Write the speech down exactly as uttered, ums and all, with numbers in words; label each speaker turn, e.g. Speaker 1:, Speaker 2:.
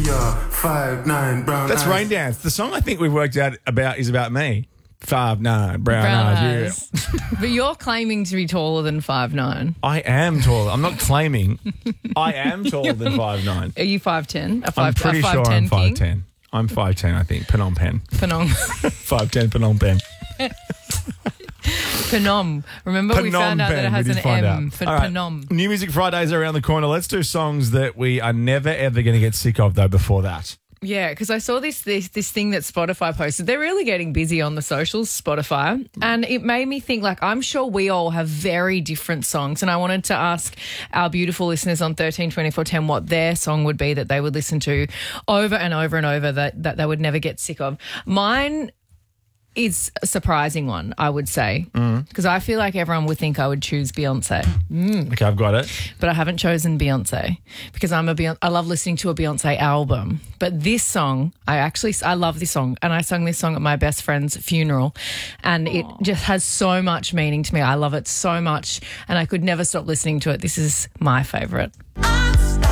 Speaker 1: are five nine brown
Speaker 2: That's
Speaker 1: eyes.
Speaker 2: Rain Dance. The song I think we've worked out about is about me. Five nine brown,
Speaker 3: Brown
Speaker 2: eyes.
Speaker 3: eyes.
Speaker 2: Yeah.
Speaker 3: But you're claiming to be taller than five nine.
Speaker 2: I am taller. I'm not claiming. I am taller than five nine.
Speaker 3: Are you five ten? A
Speaker 2: I'm
Speaker 3: five,
Speaker 2: pretty
Speaker 3: a
Speaker 2: sure
Speaker 3: five ten
Speaker 2: I'm five
Speaker 3: king?
Speaker 2: ten. I'm five ten, I think. Phnom Penh.
Speaker 3: Phnom.
Speaker 2: five ten Phnom Penh.
Speaker 3: Phnom. Remember we
Speaker 2: Phnom
Speaker 3: found out that it
Speaker 2: Penh.
Speaker 3: has
Speaker 2: We
Speaker 3: an
Speaker 2: did find
Speaker 3: M
Speaker 2: out.
Speaker 3: for
Speaker 2: All right.
Speaker 3: Phnom.
Speaker 2: New Music Fridays are around the corner. Let's do songs that we are never, ever going to get sick of, though, before that.
Speaker 3: Yeah, because I saw this, this this thing that Spotify posted. They're really getting busy on the socials, Spotify, and it made me think, like, I'm sure we all have very different songs, and I wanted to ask our beautiful listeners on thirteen twenty-four ten what their song would be that they would listen to over and over and over that, that they would never get sick of. Mine is a surprising one, I would say, because I feel like everyone would think I would choose Beyonce.
Speaker 2: Okay, I've got it.
Speaker 3: But I haven't chosen Beyonce because I'm a Beyonce, I love listening to a Beyonce album. But this song, I actually, I love this song. And I sung this song at my best friend's funeral. And it just has so much meaning to me. I love it so much. And I could never stop listening to it. This is my favourite.
Speaker 4: I